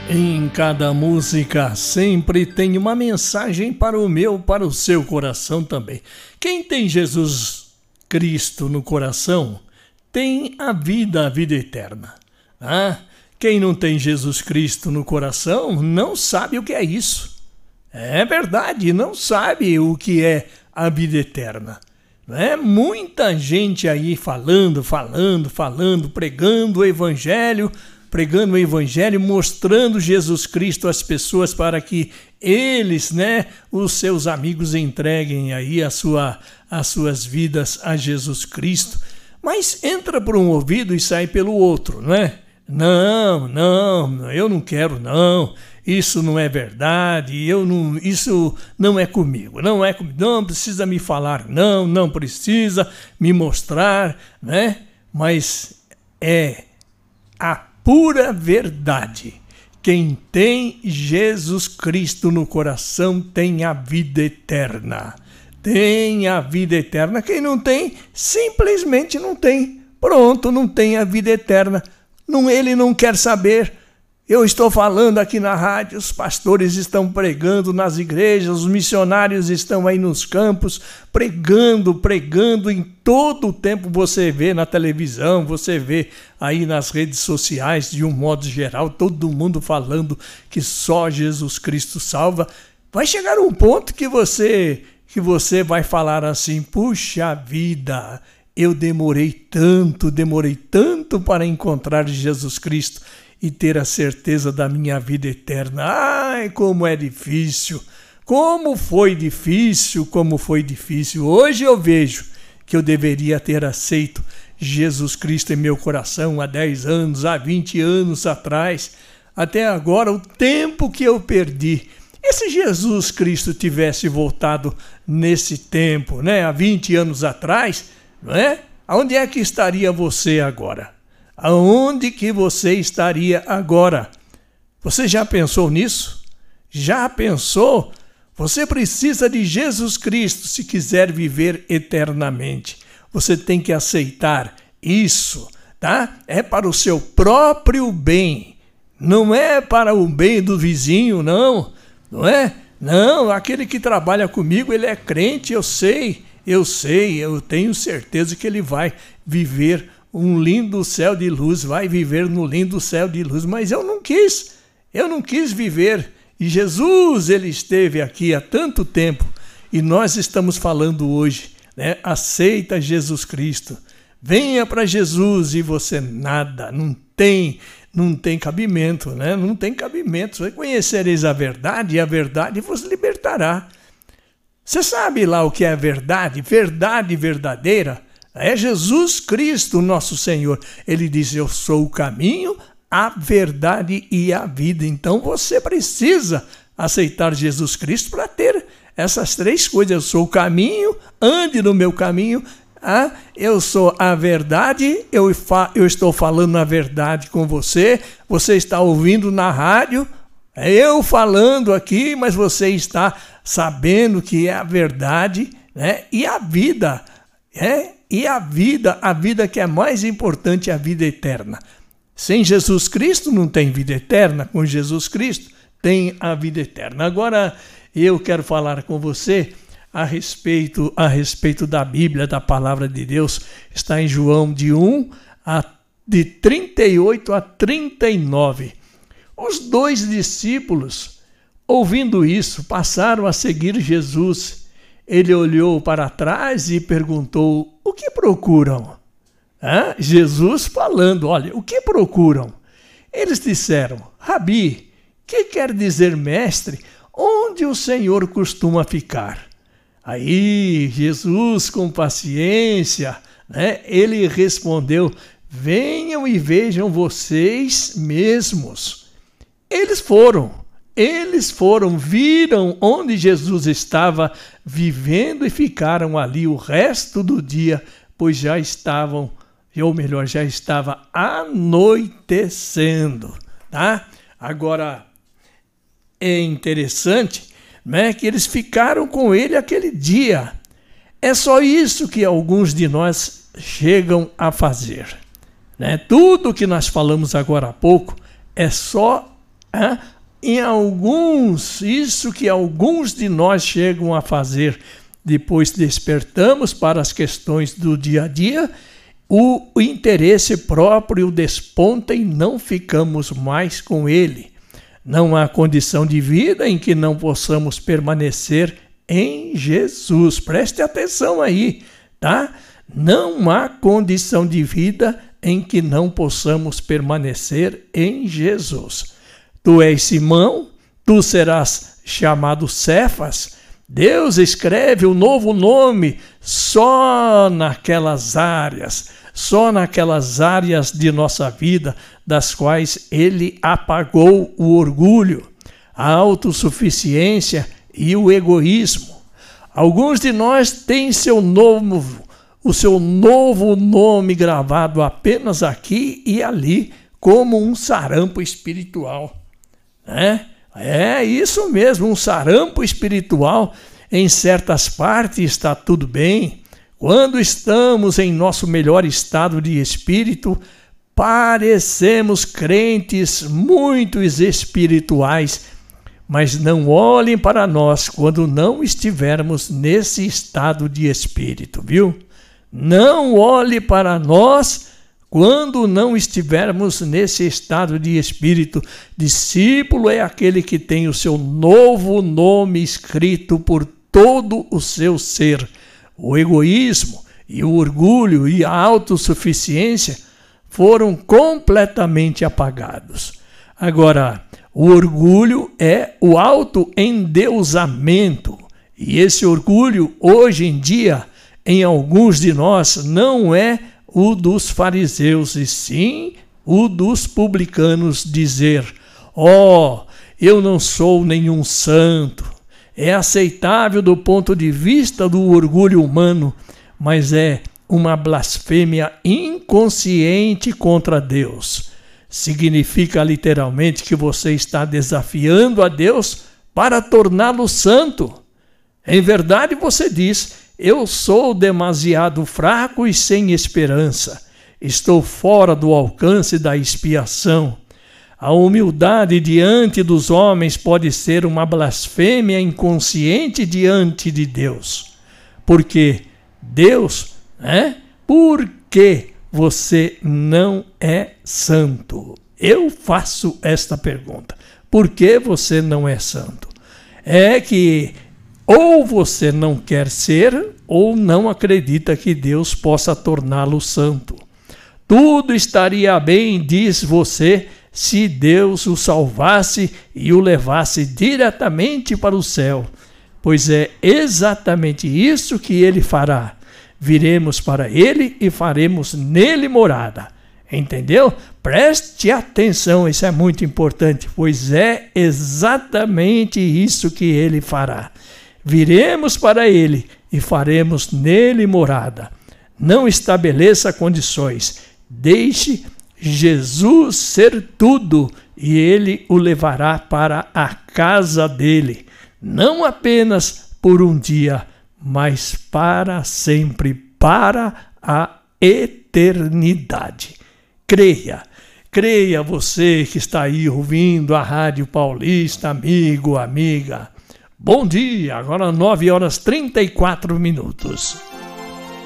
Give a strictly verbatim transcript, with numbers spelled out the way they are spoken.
Em cada música sempre tem uma mensagem para o meu, para o seu coração também. Quem tem Jesus Cristo no coração tem a vida, a vida eterna. Ah, quem não tem Jesus Cristo no coração não sabe o que é isso. É verdade, não sabe o que é a vida eterna. É muita gente aí falando, falando, falando, pregando o evangelho, pregando o evangelho, mostrando Jesus Cristo às pessoas para que eles, né, os seus amigos entreguem aí a sua, as suas vidas a Jesus Cristo. Mas entra por um ouvido e sai pelo outro, não é? Não, não, eu não quero não. Isso não é verdade, eu não, isso não é comigo, não é comigo, não precisa me falar, não, não precisa me mostrar, né? Mas é a pura verdade. Quem tem Jesus Cristo no coração tem a vida eterna. Tem a vida eterna. Quem não tem, simplesmente não tem. Pronto, não tem a vida eterna. Não, ele não quer saber. Eu estou falando aqui na rádio, os pastores estão pregando nas igrejas, os missionários estão aí nos campos, pregando, pregando em todo o tempo. Você vê na televisão, você vê aí nas redes sociais, de um modo geral, todo mundo falando que só Jesus Cristo salva. Vai chegar um ponto que você, que você vai falar assim, puxa vida, eu demorei tanto, demorei tanto para encontrar Jesus Cristo e ter a certeza da minha vida eterna. Ai, como é difícil, como foi difícil, como foi difícil. Hoje eu vejo que eu deveria ter aceito Jesus Cristo em meu coração há dez anos, há vinte anos atrás. Até agora, o tempo que eu perdi. E se Jesus Cristo tivesse voltado nesse tempo, né, há vinte anos atrás, não é? Aonde é que estaria você agora? Aonde que você estaria agora? Você já pensou nisso? Já pensou? Você precisa de Jesus Cristo se quiser viver eternamente. Você tem que aceitar isso, tá? É para o seu próprio bem. Não é para o bem do vizinho, não. Não é? Não, aquele que trabalha comigo, ele é crente, eu sei. Eu sei, eu tenho certeza que ele vai viver um lindo céu de luz, vai viver no lindo céu de luz, mas eu não quis, eu não quis viver. E Jesus, ele esteve aqui há tanto tempo, e nós estamos falando hoje, né? Aceita Jesus Cristo, venha para Jesus, e você nada, não tem, não tem cabimento, né? Não tem cabimento. Você conhecereis a verdade, e a verdade vos libertará. Você sabe lá o que é verdade, verdade verdadeira? É Jesus Cristo, nosso Senhor. Ele diz, eu sou o caminho, a verdade e a vida. Então você precisa aceitar Jesus Cristo para ter essas três coisas. Eu sou o caminho, ande no meu caminho. Ah, eu sou a verdade, eu, fa eu estou falando a verdade com você. Você está ouvindo na rádio, é eu falando aqui, mas você está sabendo que é a verdade, né? E a vida, é E a vida, a vida que é mais importante, é a vida eterna. Sem Jesus Cristo não tem vida eterna, com Jesus Cristo tem a vida eterna. Agora eu quero falar com você a respeito, a respeito da Bíblia, da Palavra de Deus. Está em João de um, a, de trinta e oito a trinta e nove. Os dois discípulos, ouvindo isso, passaram a seguir Jesus. Ele olhou para trás e perguntou, o que procuram? Hã? Jesus falando, olha, o que procuram? Eles disseram, Rabi, que quer dizer mestre? Onde o Senhor costuma ficar? Aí Jesus, com paciência, né, ele respondeu, venham e vejam vocês mesmos. Eles foram. Eles foram, viram onde Jesus estava vivendo e ficaram ali o resto do dia, pois já estavam, ou melhor, já estava anoitecendo, tá? Agora, é interessante, né, que eles ficaram com ele aquele dia. É só isso que alguns de nós chegam a fazer, né? Tudo que nós falamos agora há pouco é só Ah, em alguns, isso que alguns de nós chegam a fazer, depois despertamos para as questões do dia a dia, o, o interesse próprio desponta e não ficamos mais com ele. Não há condição de vida em que não possamos permanecer em Jesus. Preste atenção aí, tá? Não há condição de vida em que não possamos permanecer em Jesus. Tu és Simão, tu serás chamado Cefas. Deus escreve o novo nome só naquelas áreas, só naquelas áreas de nossa vida das quais ele apagou o orgulho, a autossuficiência e o egoísmo. Alguns de nós têm seu novo, o seu novo nome gravado apenas aqui e ali como um sarampo espiritual, né? É isso mesmo, um sarampo espiritual. Em certas partes está tudo bem. Quando estamos em nosso melhor estado de espírito, parecemos crentes muito espirituais, mas não olhem para nós quando não estivermos nesse estado de espírito, viu? Não olhe para nós quando não estivermos nesse estado de espírito. Discípulo é aquele que tem o seu novo nome escrito por todo o seu ser. O egoísmo e o orgulho e a autossuficiência foram completamente apagados. Agora, o orgulho é o autoendeusamento. E esse orgulho, hoje em dia, em alguns de nós, não é o dos fariseus, e sim o dos publicanos, dizer: ó, oh, eu não sou nenhum santo. É aceitável do ponto de vista do orgulho humano, mas é uma blasfêmia inconsciente contra Deus. Significa literalmente que você está desafiando a Deus para torná-lo santo. Em verdade, você diz: eu sou demasiado fraco e sem esperança. Estou fora do alcance da expiação. A humildade diante dos homens pode ser uma blasfêmia inconsciente diante de Deus. Porque Deus, né? Por que você não é santo? Eu faço esta pergunta. Por que você não é santo? É que ou você não quer ser, ou não acredita que Deus possa torná-lo santo. Tudo estaria bem, diz você, se Deus o salvasse e o levasse diretamente para o céu. Pois é exatamente isso que ele fará. Viremos para ele e faremos nele morada. Entendeu? Preste atenção, isso é muito importante, pois é exatamente isso que ele fará. Viremos para ele e faremos nele morada. Não estabeleça condições. Deixe Jesus ser tudo e ele o levará para a casa dele. Não apenas por um dia, mas para sempre, para a eternidade. Creia. Creia você que está aí ouvindo a Rádio Paulista, amigo, amiga. Bom dia, agora nove horas e trinta e quatro minutos.